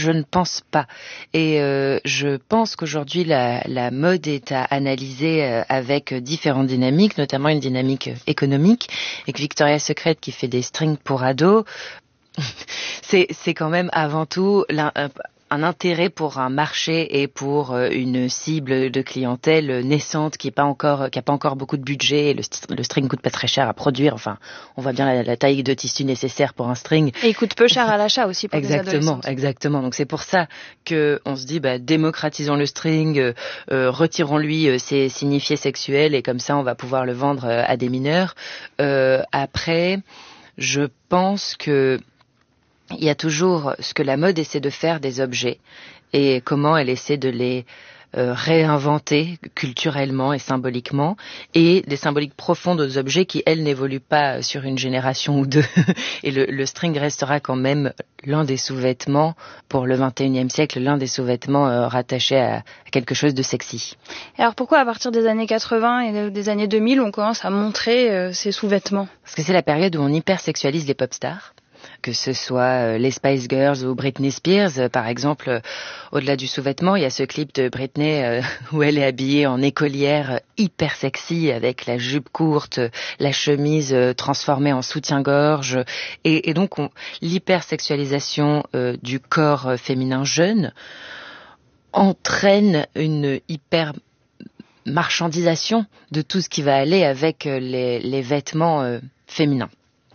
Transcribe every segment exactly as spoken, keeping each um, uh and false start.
je ne pense pas. Et euh, je pense qu'aujourd'hui, la, la mode est à analyser euh, avec différentes dynamiques, notamment une dynamique économique, et que Victoria's Secret, qui fait des strings pour ados, c'est, c'est quand même avant tout l'un, un, un intérêt pour un marché et pour une cible de clientèle naissante qui n'a pas encore, qui a pas encore beaucoup de budget. Et le, le string coûte pas très cher à produire. Enfin, on voit bien la, la taille de tissu nécessaire pour un string. Et il coûte peu cher à l'achat aussi pour exactement, les adolescents. Exactement. Donc c'est pour ça que on se dit, bah, démocratisons le string, euh, euh, retirons-lui euh, ses signifiés sexuels et comme ça on va pouvoir le vendre euh, à des mineurs. Euh, après, je pense que il y a toujours ce que la mode essaie de faire des objets et comment elle essaie de les euh, réinventer culturellement et symboliquement, et des symboliques profondes aux objets qui, elles, n'évoluent pas sur une génération ou deux. Et le, le string restera quand même l'un des sous-vêtements, pour le vingt et unième siècle, l'un des sous-vêtements euh, rattachés à, à quelque chose de sexy. Et alors pourquoi à partir des années quatre-vingts et des années deux mille, on commence à montrer euh, ces sous-vêtements ? Parce que c'est la période où on hypersexualise les pop stars. Que ce soit les Spice Girls ou Britney Spears, par exemple, au-delà du sous-vêtement, il y a ce clip de Britney euh, où elle est habillée en écolière hyper sexy avec la jupe courte, la chemise euh, transformée en soutien-gorge, et, et donc on, l'hypersexualisation euh, du corps féminin jeune entraîne une hyper marchandisation de tout ce qui va aller avec les, les vêtements euh, féminins.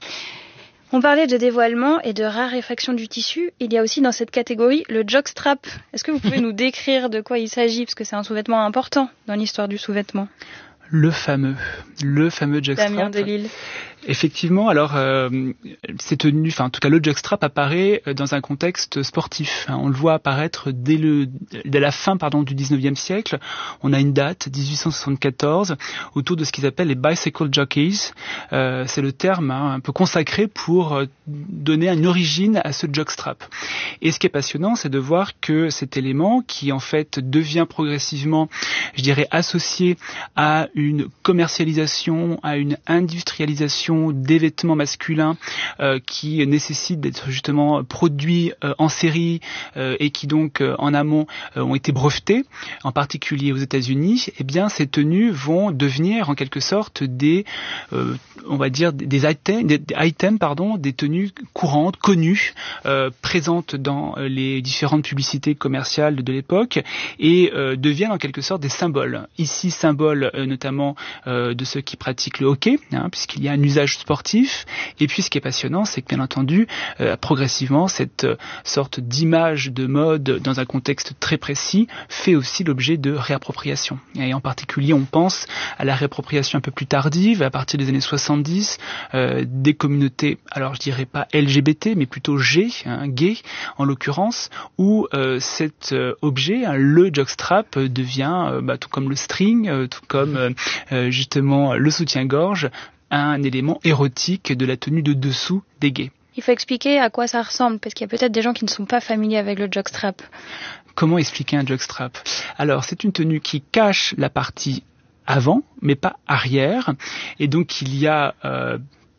On parlait de dévoilement et de raréfaction du tissu. Il y a aussi dans cette catégorie le jockstrap. Est-ce que vous pouvez nous décrire de quoi il s'agit ? Parce que c'est un sous-vêtement important dans l'histoire du sous-vêtement. Le fameux, le fameux jockstrap. Damien Delille. Effectivement, alors euh, c'est tenu, enfin en tout cas le jockstrap apparaît dans un contexte sportif. On le voit apparaître dès le, dès la fin pardon du dix-neuvième siècle. On a une date, dix-huit cent soixante-quatorze, autour de ce qu'ils appellent les bicycle jockeys. Euh, c'est le terme hein, un peu consacré pour donner une origine à ce jockstrap. Et ce qui est passionnant, c'est de voir que cet élément, qui en fait devient progressivement, je dirais, associé à une commercialisation, à une industrialisation des vêtements masculins euh, qui nécessitent d'être justement produits euh, en série euh, et qui donc euh, en amont euh, ont été brevetés, en particulier aux États-Unis, eh bien ces tenues vont devenir en quelque sorte des, euh, on va dire des items, des, des items pardon, des tenues courantes, connues, euh, présentes dans les différentes publicités commerciales de l'époque et euh, deviennent en quelque sorte des symboles. Ici, symboles euh, notamment euh, de ceux qui pratiquent le hockey, hein, puisqu'il y a un usage sportif. Et puis ce qui est passionnant, c'est que bien entendu, euh, progressivement, cette euh, sorte d'image de mode dans un contexte très précis fait aussi l'objet de réappropriation. Et en particulier, on pense à la réappropriation un peu plus tardive, à partir des années soixante-dix, euh, des communautés, alors je dirais pas L G B T, mais plutôt G, hein, gay en l'occurrence, où euh, cet euh, objet, hein, le jockstrap, euh, devient, euh, bah, tout comme le string, euh, tout comme euh, justement le soutien-gorge, un élément érotique de la tenue de dessous des gays. Il faut expliquer à quoi ça ressemble, parce qu'il y a peut-être des gens qui ne sont pas familiers avec le jockstrap. Comment expliquer un jockstrap ? Alors, c'est une tenue qui cache la partie avant, mais pas arrière, et donc il y a, euh,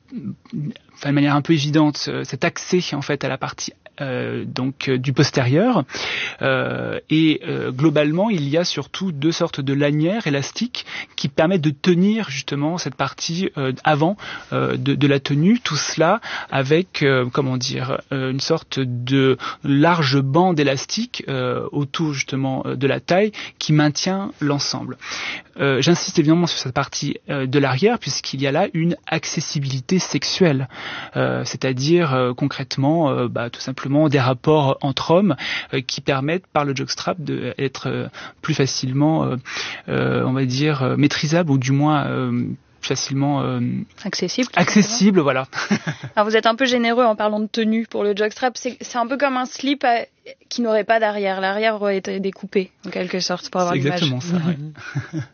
enfin, de manière un peu évidente, cet accès en fait à la partie Euh, donc euh, du postérieur euh, et euh, globalement il y a surtout deux sortes de lanières élastiques qui permettent de tenir justement cette partie euh, avant euh, de, de la tenue, tout cela avec euh, comment dire euh, une sorte de large bande élastique euh, autour justement de la taille qui maintient l'ensemble. Euh, j'insiste évidemment sur cette partie euh, de l'arrière puisqu'il y a là une accessibilité sexuelle, euh, c'est-à-dire euh, concrètement euh, bah, tout simplement des rapports entre hommes euh, qui permettent par le jockstrap d'être euh, plus facilement, euh, euh, on va dire, euh, maîtrisables ou du moins euh, facilement euh, accessible. Accessible, voilà. Alors vous êtes un peu généreux en parlant de tenue pour le jockstrap. C'est, c'est un peu comme un slip à, qui n'aurait pas d'arrière. L'arrière aurait été découpé en quelque sorte pour avoir c'est l'image. Exactement ça. Ouais.